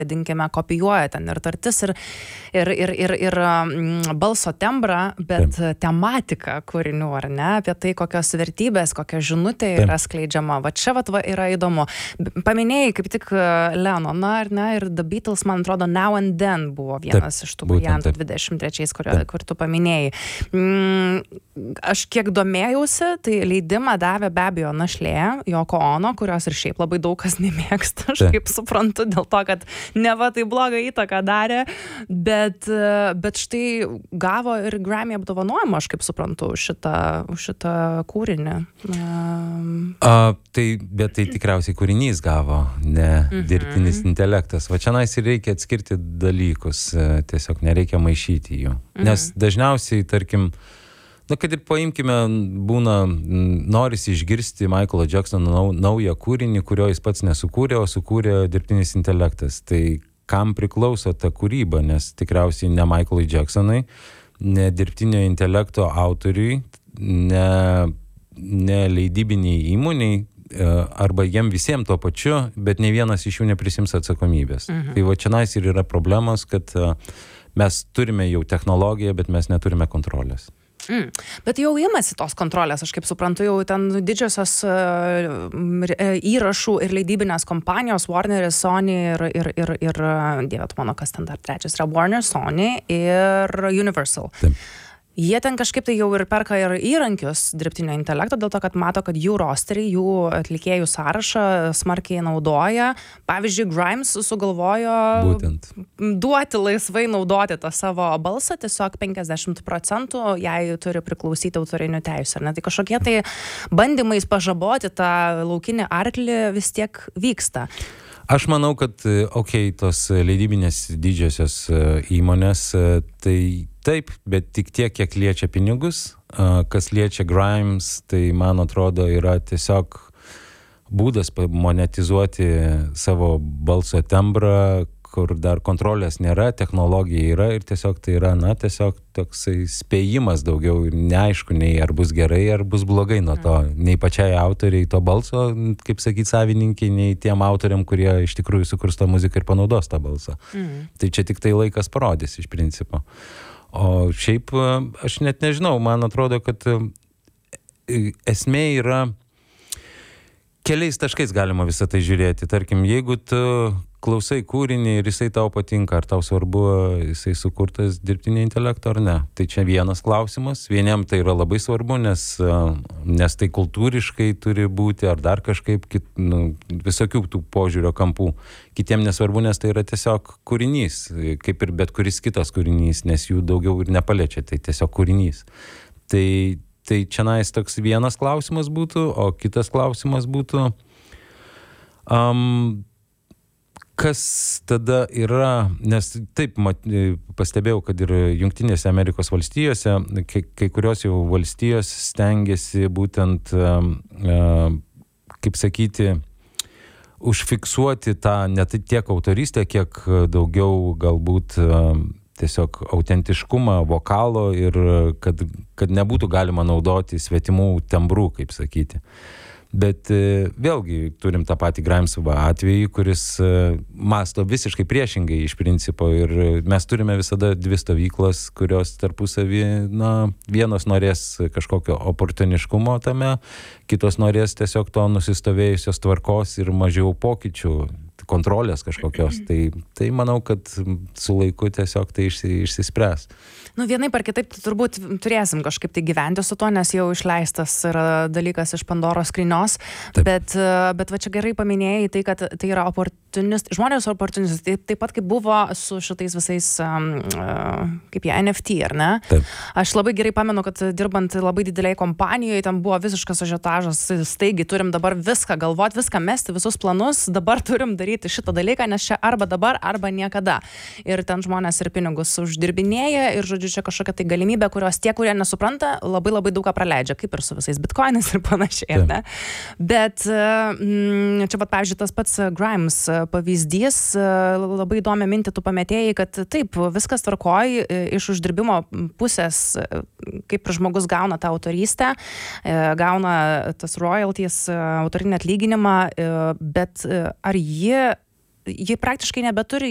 vadinkime, kopijuoja ten ir tartis, ir balso tembrą, bet tematika kūrinių, ar ne, apie tai, kokios vertybės, kokia žinutė yra skleidžiama. Va čia yra įdomu. Paminėjai kaip tik Lennoną, ar ne, ir The Beatles, man atrodo, Now and Then buvo vienas iš tų variantų 23, kur tu paminėjai. Aš kiek domėjausi, tai leidimą davė be abejo našlė, Yoko Ono, kurios ir šiaip labai daug kas nemėgsta, aš kaip suprantu, dėl to, kad neva tai blogą įtaką darė, bet štai gavo ir Grammy apdovanojimą, aš kaip suprantu, už šitą kūrinį. Bet tai tikriausiai kūrinys gavo, ne dirbtinis intelektas. Va čia ir reikia atskirti dalykus, tiesiog nereikia maišyti jų. Nes dažniausiai, tarkim, kad ir paimkime, norisi išgirsti Michaelo Jacksono naują kūrinį, kurio jis pats nesukūrė, o sukūrė dirbtinis intelektas. Tai kam priklauso ta kūryba, nes tikriausiai ne Michaelui Jacksonui, ne dirbtinio intelekto autoriui, ne leidybiniai įmoniai, arba jiem visiems tuo pačiu, bet nei vienas iš jų neprisims atsakomybės. Tai va čia ir yra problemos, kad mes turime jau technologiją, bet mes neturime kontrolės. Bet jau imasi tos kontrolės, aš kaip suprantu, jau ten didžiosios įrašų ir leidybinės kompanijos, Warner, Sony ir dievot mano, kas ten dar trečias yra, Warner, Sony ir Universal. Taip. Jie ten kažkaip tai jau ir perka ir įrankius dirbtinio intelekto, dėl to, kad mato, kad jų rosterį, jų atlikėjų sąrašą smarkiai naudoja. Pavyzdžiui, Grimes sugalvojo duoti laisvai naudoti tą savo balsą, tiesiog 50% jai turi priklausyti autorinių teisių. Ar ne? Tai kažkokie tai bandymais pažaboti tą laukinį arklį vis tiek vyksta. Aš manau, kad, tos leidybinės didžiosios įmonės, tai taip, bet tik tiek, kiek liečia pinigus. Kas liečia Grimes, tai man atrodo yra tiesiog būdas monetizuoti savo balso tembrą, kur dar kontrolės nėra, technologija yra ir tiesiog tai yra, tiesiog toksai spėjimas daugiau, neaišku, nei ar bus gerai, ar bus blogai nuo to, nei pačiai autoriai to balso, kaip sakyti, savininkai, nei tiem autoriam, kurie iš tikrųjų sukurs tą muziką ir panaudos tą balsą. Tai čia tik tai laikas parodys iš principo. O šiaip aš net nežinau, man atrodo, kad esmė yra keliais taškais galima visą tai žiūrėti. Tarkim, jeigu tu klausai kūrinį ir jisai tau patinka, ar tau svarbu, jisai sukurtas dirbtinio intelekto ar ne. Tai čia vienas klausimas. Vieniem tai yra labai svarbu, nes tai kultūriškai turi būti, ar dar kažkaip visokių tų požiūrio kampų. Kitiem nesvarbu, nes tai yra tiesiog kūrinys, kaip ir bet kuris kitas kūrinys, nes jų daugiau ir nepaliečia, tai tiesiog kūrinys. Tai čia toks vienas klausimas būtų, o kitas klausimas būtų, kas tada yra, nes taip pastebėjau, kad ir Jungtinėse Amerikos valstijose, kai kurios jau valstijos stengiasi būtent, kaip sakyti, užfiksuoti tą ne tiek autorystę, kiek daugiau galbūt tiesiog autentiškumą vokalo ir kad nebūtų galima naudoti svetimų tembrų, kaip sakyti. Bet vėlgi turim tą patį Grimes atvejį, kuris masto visiškai priešingai iš principo ir mes turime visada dvi stovyklas, kurios tarpusavy, vienos norės kažkokio oportuniškumo tame, kitos norės tiesiog to nusistovėjusios tvarkos ir mažiau pokyčių, kontrolės kažkokios. Tai manau, kad su laiku tiesiog tai išsispręs. Vienaip ar kitaip turbūt turėsim kažkaip tai gyventi su to, nes jau išleistas yra dalykas iš Pandoros skrynios, bet va čia gerai paminėjai tai, kad tai yra žmonės oportunistai, taip pat kaip buvo su šitais visais, kaip jie, NFT, ar ne? Taip. Aš labai gerai pamenu, kad dirbant labai dideliai kompanijoje, ten buvo visiškas ažiotažas, staigiai turim dabar viską galvoti, viską mesti, visus planus, dabar turim daryti šitą dalyką, nes čia arba dabar, arba niekada. Ir ten žmonės ir pinigus uždirbinėja ir, žodžiu, čia kažkokia tai galimybė, kurios tie, kurie nesupranta, labai labai daug ką praleidžia, kaip ir su visais bitcoinais ir panašiai, ar ne? Bet čia pat, pavyzdžiui, tas pats Grimes pavyzdys, labai įdomią mintį tu pametėjai, kad taip, viskas tvarkoj, iš uždirbimo pusės, kaip žmogus gauna tą autorystę, gauna tas royalties, autorinį atlyginimą, bet ar ji praktiškai nebeturi